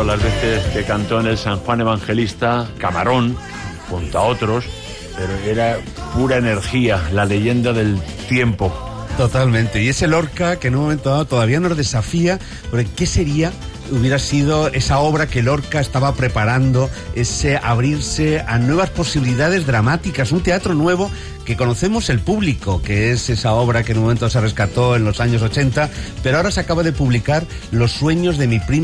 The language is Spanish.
recordado las veces que cantó en el San Juan Evangelista Camarón, junto a otros, pero era pura energía, la leyenda del tiempo. Totalmente, y ese Lorca que en un momento dado todavía nos desafía, porque ¿qué hubiera sido esa obra que Lorca estaba preparando, ese abrirse a nuevas posibilidades dramáticas, un teatro nuevo que conocemos el público, que es esa obra que en un momento se rescató en los años 80, pero ahora se acaba de publicar Los sueños de mi prima